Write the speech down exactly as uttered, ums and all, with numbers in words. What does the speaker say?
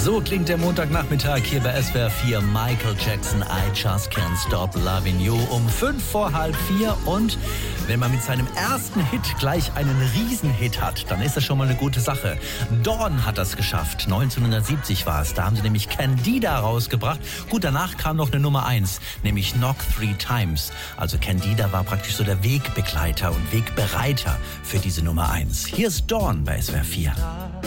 So klingt der Montagnachmittag hier bei S W R vier. Michael Jackson, I Just Can't Stop Loving You um fünf vor halb vier. Und wenn man mit seinem ersten Hit gleich einen Riesenhit hat, dann ist das schon mal eine gute Sache. Dawn hat das geschafft. neunzehnhundertsiebzig war es. Da haben sie nämlich Candida rausgebracht. Gut, danach kam noch eine Nummer eins, nämlich Knock Three Times. Also Candida war praktisch so der Wegbegleiter und Wegbereiter für diese Nummer eins. Hier ist Dawn bei S W R vier.